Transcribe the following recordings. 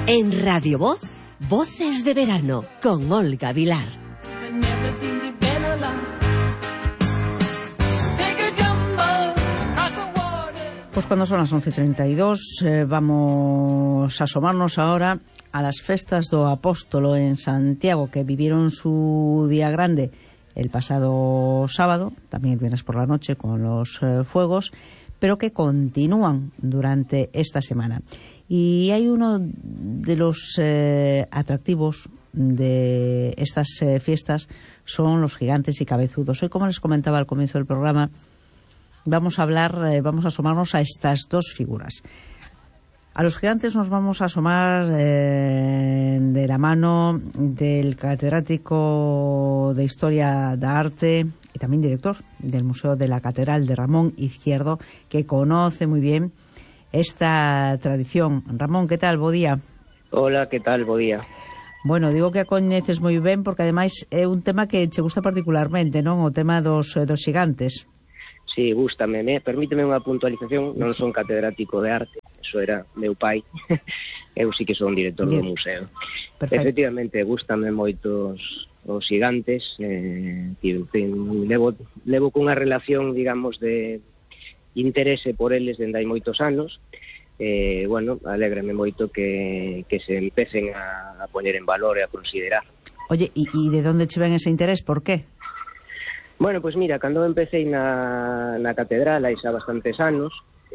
En Radio Voz, Voces de Verano, con Olga Vilar. Pues cuando son las 11:32, vamos a asomarnos ahora a las festas do Apóstolo en Santiago, que vivieron su día grande el pasado sábado, también el viernes por la noche con los fuegos, pero que continúan durante esta semana. Y hay uno de los atractivos de estas fiestas, son los gigantes y cabezudos. Hoy, como les comentaba al comienzo del programa, vamos a asomarnos a estas dos figuras. A los gigantes nos vamos a asomar de la mano del catedrático de Historia da Arte y también director del Museo de la Catedral, de Ramón Izquierdo, que conoce muy bien esta tradición. Ramón, que tal? Bo día. Hola, que tal? Bo día. Bueno, digo que a coñeces moi ben porque ademais é un tema que che gusta particularmente, non? O tema dos gigantes. Sí, gústame. Permíteme unha puntualización. Non son catedrático de arte, eso era meu pai. Eu sí que son director do museo. Perfecto. Efectivamente, gústame moito os gigantes. Levo cunha relación, digamos, de interese por eles dende hai moitos anos. Bueno, alégrame moito que se empecen a poñer en valor e a considerar. Oye, e de onde che ven ese interés? Por qué? Bueno, pois mira, cando empecé na catedral hai xa bastantes anos,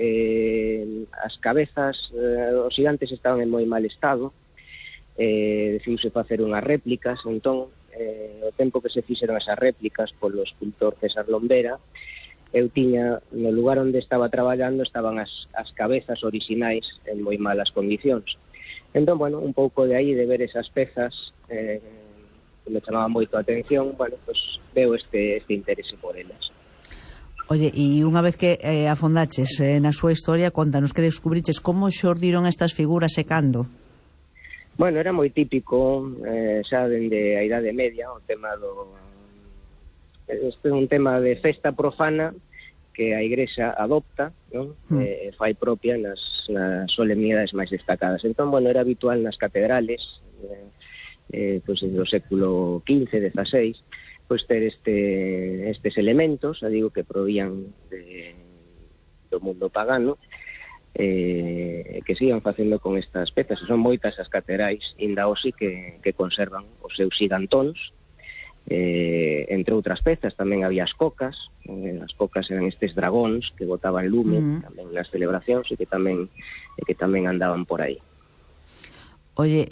as cabezas, os gigantes estaban en moi mal estado, decidiuse facer unhas réplicas, entón, o tempo que se fixeron esas réplicas polo escultor César Lombera, eu tiña, no lugar onde estaba traballando, estaban as cabezas orixinais en moi malas condicións. Entón, bueno, un pouco de aí, de ver esas pezas, que me chamaba moito a atención, bueno, pues veo este interese por elas. Oye, e unha vez que afondaches na súa historia, contanos que descubriches como xordiron estas figuras e cando? Bueno, era moi típico, xa dende a Idade Media, o tema este é un tema de festa profana que a Igrexa adopta, non? Fai propia nas solemnidades máis destacadas. Entón, bueno, era habitual nas catedrales, pois do século XV, XVI, pois ter estes elementos, digo, que provían do mundo pagano, que sigan facendo con estas pezas. Son moitas as catedrais, inda hoxe, que conservan os seus gigantóns. Entre outras pezas tamén había as cocas eran estes dragóns que botaban lume tamén nas celebracións e que tamén andaban por aí. Oye,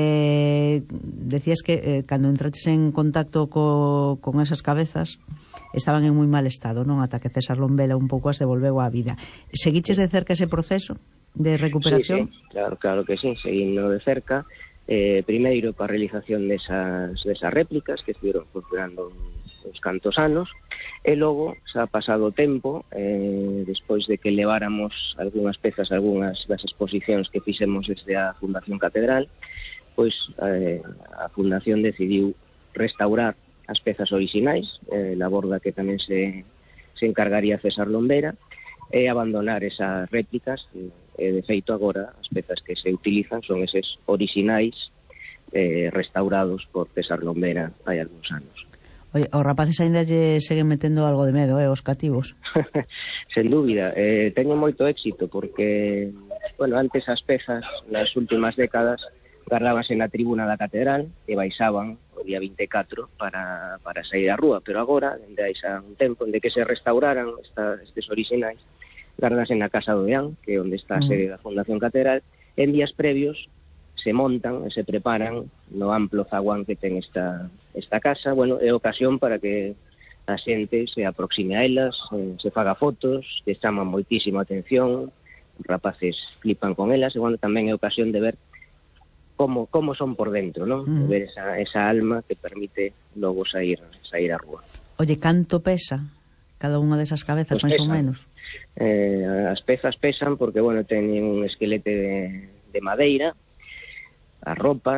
decías que cando entraches en contacto con esas cabezas estaban en moi mal estado, non? Ata que César Lombera un pouco as devolveu á vida. Seguiches de cerca ese proceso de recuperación? Sí, claro que sí, seguindo de cerca. Primeiro coa realización desas réplicas que estiveron funcionando uns cantos anos, e logo, xa pasado o tempo, despois de que leváramos algunhas pezas, algunhas das exposicións que fixemos desde a Fundación Catedral, pois a Fundación decidiu restaurar as pezas orixinais, labor da que tamén se encargaría César Lombera, e abandonar esas réplicas. De feito, agora as pezas que se utilizan son eses orixinais restaurados por César Lombera hai algúns anos. Oye, os rapaces ainda lle seguen metendo algo de medo, os cativos? Sen dúbida, teño moito éxito porque, bueno, antes as pezas nas últimas décadas gardábanse na tribuna da catedral e baixaban o día 24 para sair á rúa, pero agora, dende hai xa un tempo, onde que se restauraran estes orixinais, gardanse na Casa do Deán, que é onde está a sede da Fundación Catedral. En días previos se montan e se preparan no amplo zaguán que ten esta casa. Bueno, é ocasión para que a xente se aproxime a elas, se faga fotos, que chaman moitísimo a atención, os rapaces flipan con elas, e bueno, tamén é ocasión de ver como son por dentro, non? De ver esa alma que permite logo sair á rúa. Oye, canto pesa cada unha desas cabezas, máis ou menos? As pezas pesan porque, bueno, teñen un esquelete de madeira, as ropas,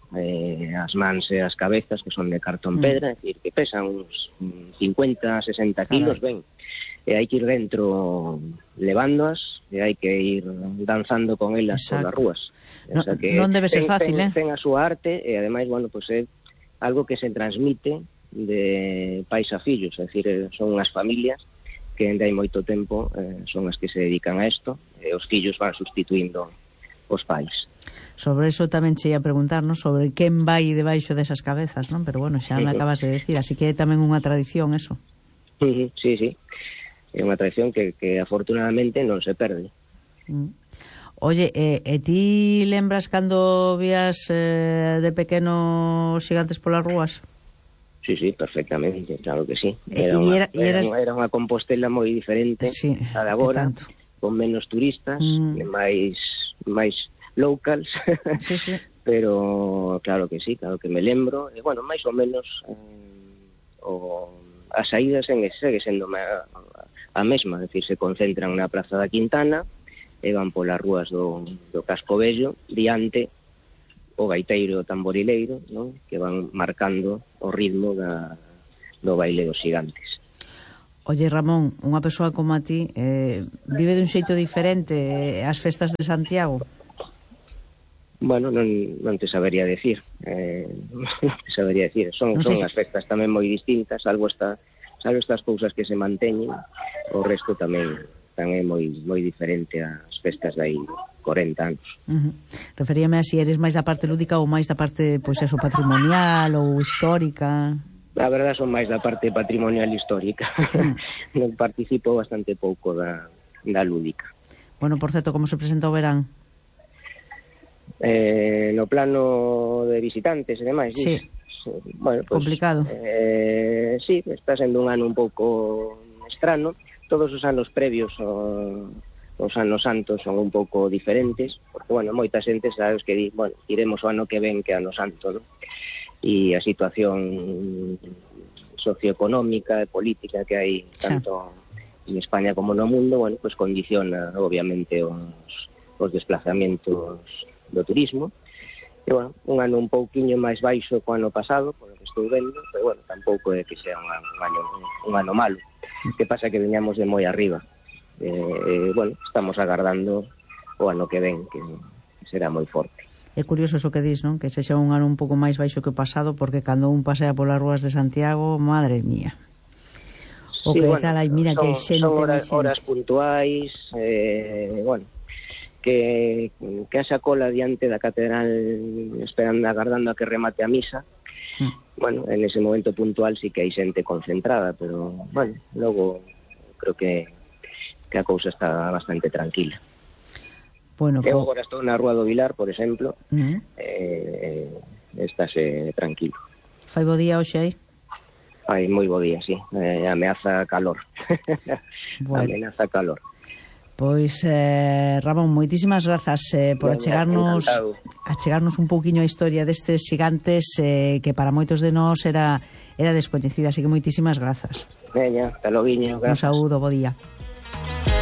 as mans e as cabezas, que son de cartón pedra, é dicir, que pesan uns 50, 60 kilos, ben, e hai que ir dentro levándoas, e hai que ir danzando con elas polas rúas. O sea que non debe ser fácil, ten a súa arte, e ademais, bueno, pues é algo que se transmite de pais a fillos, é dicir, son unhas familias que dende hai moito tempo son as que se dedican a isto, e os fillos van sustituindo os pais. Sobre eso tamén che ia preguntar, ¿no? Sobre quen vai debaixo desas cabezas, ¿no? Pero bueno, xa me acabas de decir, así que é tamén unha tradición eso. Sí, sí. É unha tradición que afortunadamente non se perde. Oye, e ti lembras cando vías de pequeno Xigantes polas rúas? Sí, perfectamente, claro que sí. Era unha Compostela moi diferente a de agora, con menos turistas, máis locals, sí. Pero claro que sí, claro que me lembro, e bueno, máis ou menos a saída segue sendo a mesma, é dicir, se concentran na Praza da Quintana e van polas rúas do Casco Vello, diante o gaiteiro e o tamborileiro, non? Que van marcando o ritmo do baile dos Xigantes. Oye, Ramón, unha persoa como a ti vive dun xeito diferente as festas de Santiago? Bueno, non te sabería decir. Son as festas tamén moi distintas, salvo estas cousas que se manteñen, o resto tamén é moi diferente ás festas de aí 40 anos. Referíame a si eres máis da parte lúdica ou máis da parte, pois eso, patrimonial ou histórica. A verdade, son máis da parte patrimonial histórica. Non participo bastante pouco da lúdica. Bueno, por certo, como se presenta o verán? No plano de visitantes e demais, sí. Bueno, pues, complicado. Sí, está sendo un ano un pouco estrano. Todos os anos previos os anos santos son un pouco diferentes, porque, bueno, moita xente sabes que di, bueno, iremos o ano que ven que ano santo, ¿no? E a situación socioeconómica e política que hai tanto en España como no mundo, bueno, pues condiciona obviamente os desplazamentos do turismo. E, bueno, un ano un pouquiño máis baixo co ano pasado, por que estou vendo, pero, bueno, tampouco é que sea un ano malo. Que pasa que veñamos de moi arriba. Bueno, estamos agardando o ano que ven, que será moi forte. É curioso eso que dis, non? Que se xa un ano un pouco máis baixo que o pasado, porque cando un pasea polas rúas de Santiago, madre mía. O sí, que bueno, tal, hai, mira que xente... Son horas puntuais, bueno, que haxa cola diante da catedral agardando a que remate a misa. Bueno, en ese momento puntual sí que hai xente concentrada, pero, bueno, logo creo que a cousa está bastante tranquila. Bueno, eu agora estou na Rúa do Vilar, por exemplo, estáse tranquilo. Fai bo día hoxe aí? Fai moi bo día, sí. Ameaza calor. Bueno. Amenaza calor. Pois, Ramón, moitísimas grazas por achegarnos un pouquiño a historia destes Xigantes que para moitos de nós era descoñecida, así que moitísimas grazas. Veña, hasta loguiño, grazas. Un saúdo, bo día.